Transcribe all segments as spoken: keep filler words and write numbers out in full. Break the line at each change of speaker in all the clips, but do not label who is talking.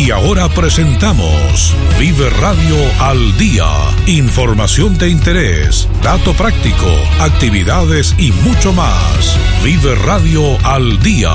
Y ahora presentamos Vive Radio al Día. Información de interés, dato práctico, actividades y mucho más. Vive Radio al Día.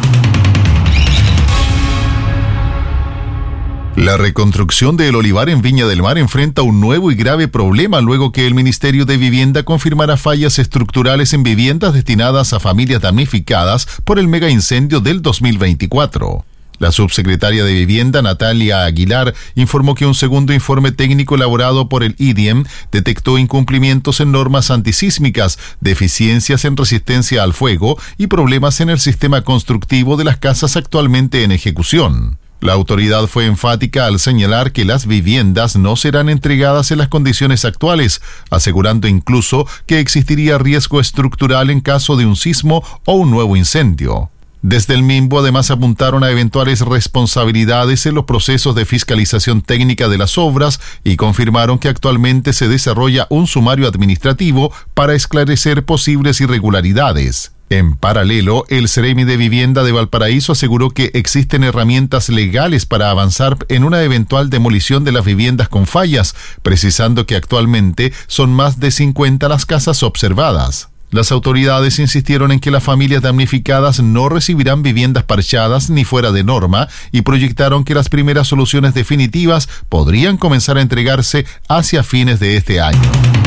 La reconstrucción de El Olivar en Viña del Mar enfrenta un nuevo y grave problema luego que el Ministerio de Vivienda confirmara fallas estructurales en viviendas destinadas a familias damnificadas por el megaincendio del dos mil veinticuatro. La subsecretaria de Vivienda, Natalia Aguilar, informó que un segundo informe técnico elaborado por el I D I E M detectó incumplimientos en normas antisísmicas, deficiencias en resistencia al fuego y problemas en el sistema constructivo de las casas actualmente en ejecución. La autoridad fue enfática al señalar que las viviendas no serán entregadas en las condiciones actuales, asegurando incluso que existiría riesgo estructural en caso de un sismo o un nuevo incendio. Desde el MIMBO además apuntaron a eventuales responsabilidades en los procesos de fiscalización técnica de las obras y confirmaron que actualmente se desarrolla un sumario administrativo para esclarecer posibles irregularidades. En paralelo, el Ceremi de Vivienda de Valparaíso aseguró que existen herramientas legales para avanzar en una eventual demolición de las viviendas con fallas, precisando que actualmente son más de cincuenta las casas observadas. Las autoridades insistieron en que las familias damnificadas no recibirán viviendas parchadas ni fuera de norma y proyectaron que las primeras soluciones definitivas podrían comenzar a entregarse hacia fines de este año.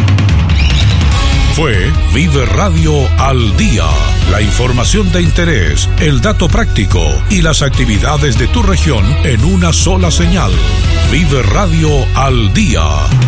Fue Vive Radio al Día. La información de interés, el dato práctico y las actividades de tu región en una sola señal. Vive Radio al Día.